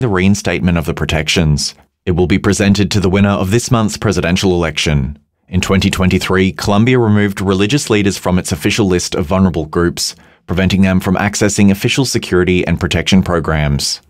the reinstatement of the protections. It will be presented to the winner of this month's presidential election. In 2023, Colombia removed religious leaders from its official list of vulnerable groups, preventing them from accessing official security and protection programs.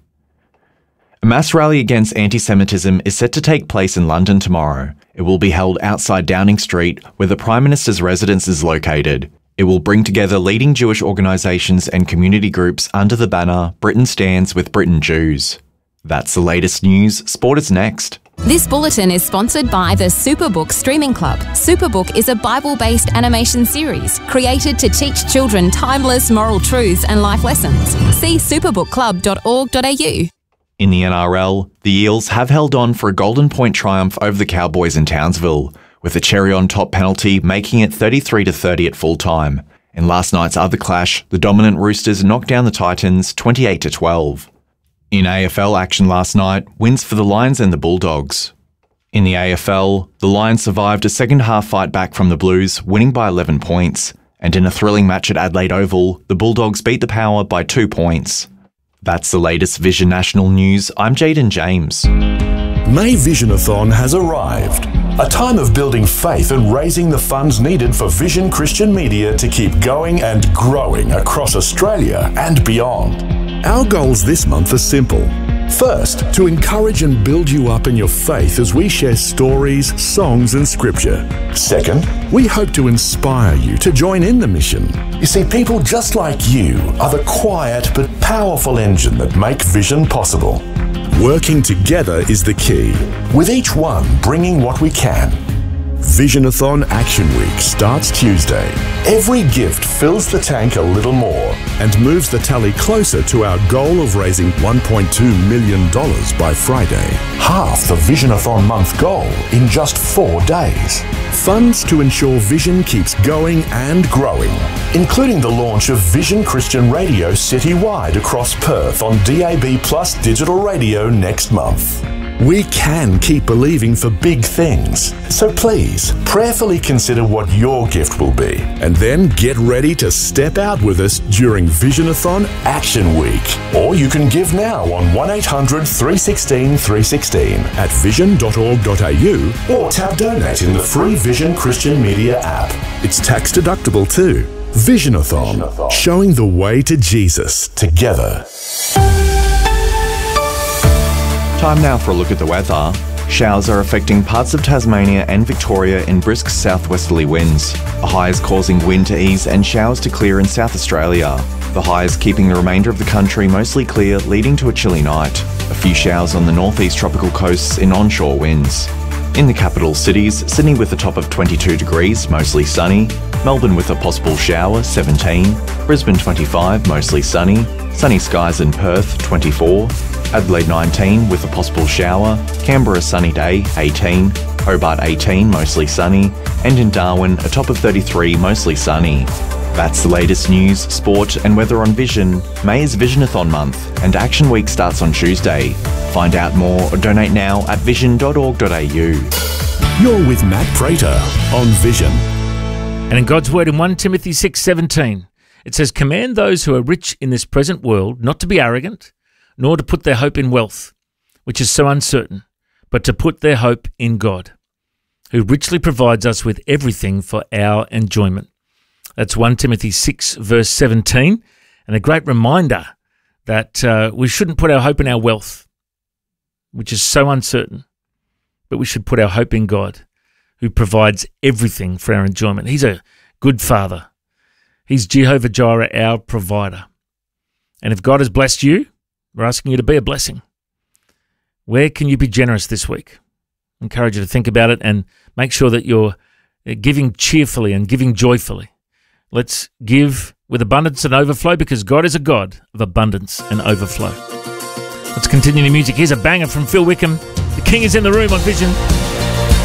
A mass rally against anti-Semitism is set to take place in London tomorrow. It will be held outside Downing Street, where the Prime Minister's residence is located. It will bring together leading Jewish organisations and community groups under the banner Britain Stands with Britain Jews. That's the latest news. Sport is next. This bulletin is sponsored by the Superbook Streaming Club. Superbook is a Bible-based animation series created to teach children timeless moral truths and life lessons. See superbookclub.org.au. In the NRL, the Eels have held on for a Golden Point triumph over the Cowboys in Townsville, with a cherry-on-top penalty making it 33-30 at full-time. In last night's other clash, the dominant Roosters knocked down the Titans 28-12. In AFL action last night, wins for the Lions and the Bulldogs. In the AFL, the Lions survived a second-half fight back from the Blues, winning by 11 points. And in a thrilling match at Adelaide Oval, the Bulldogs beat the Power by 2 points. That's the latest Vision National News. I'm Jaden James. May Visionathon has arrived. A time of building faith and raising the funds needed for Vision Christian Media to keep going and growing across Australia and beyond. Our goals this month are simple. First, to encourage and build you up in your faith as we share stories, songs and scripture. Second, we hope to inspire you to join in the mission. You see, people just like you are the quiet but powerful engine that make Vision possible. Working together is the key, with each one bringing what we can. Visionathon Action Week starts Tuesday. Every gift fills the tank a little more and moves the tally closer to our goal of raising $1.2 million by Friday. Half the Visionathon month goal in just 4 days. Funds to ensure Vision keeps going and growing, including the launch of Vision Christian Radio citywide across Perth on DAB+ digital radio next month. We can keep believing for big things. So please, prayerfully consider what your gift will be. And then get ready to step out with us during Visionathon Action Week. Or you can give now on 1800 316 316 at vision.org.au or tap donate in the free Vision Christian Media app. It's tax deductible too. Visionathon, showing the way to Jesus together. Time now for a look at the weather. Showers are affecting parts of Tasmania and Victoria in brisk southwesterly winds. A high is causing wind to ease and showers to clear in South Australia. The high is keeping the remainder of the country mostly clear, leading to a chilly night. A few showers on the northeast tropical coasts in onshore winds. In the capital cities, Sydney with a top of 22 degrees, mostly sunny. Melbourne with a possible shower, 17. Brisbane 25, mostly sunny. Sunny skies in Perth, 24. Adelaide 19 with a possible shower, Canberra sunny day 18, Hobart 18 mostly sunny, and in Darwin a top of 33 mostly sunny. That's the latest news, sport and weather on Vision. May is Visionathon month and Action Week starts on Tuesday. Find out more or donate now at vision.org.au. You're with Matt Prater on Vision. And in God's word in 1 Timothy 6:17, it says, "Command those who are rich in this present world not to be arrogant, nor to put their hope in wealth, which is so uncertain, but to put their hope in God, who richly provides us with everything for our enjoyment." That's 1 Timothy 6, verse 17, and a great reminder that we shouldn't put our hope in our wealth, which is so uncertain, but we should put our hope in God, who provides everything for our enjoyment. He's a good Father. He's Jehovah Jireh, our provider. And if God has blessed you, we're asking you to be a blessing. Where can you be generous this week? I encourage you to think about it and make sure that you're giving cheerfully and giving joyfully. Let's give with abundance and overflow because God is a God of abundance and overflow. Let's continue the music. Here's a banger from Phil Wickham. The King is in the room on Vision.